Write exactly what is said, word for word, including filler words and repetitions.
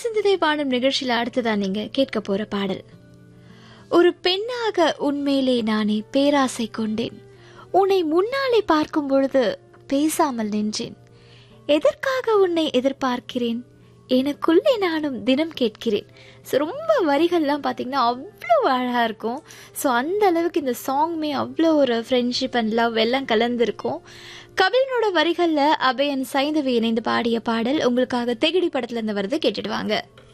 சிந்ததை வானம் நிகழ்ச்சியில் அடுத்ததான் நீங்க கேட்க போற பாடல். ஒரு பெண்ணாக உன்மேலே நானே பேராசை கொண்டேன், உன்னை முன்னாலே பார்க்கும் பொழுது பேசாமல் நின்றேன், எதற்காக உன்னை எதிர்பார்க்கிறேன், எனக்குள்ளே நானும் தினம் கேட்கிறேன். ஸோ ரொம்ப வரிகள்லாம் பார்த்தீங்கன்னா அவ்வளோ அழகாக இருக்கும். ஸோ அந்த அளவுக்கு இந்த சாங்மே அவ்வளோ ஒரு ஃப்ரெண்ட்ஷிப் அண்ட் லவ் எல்லாம் கலந்துருக்கும். கபிலனோட வரிகளில் அபயன் சைந்தவி இணைந்து பாடிய பாடல் உங்களுக்காக தெகிடி படத்துல இருந்து வருது, கேட்டுட்டு வாங்க.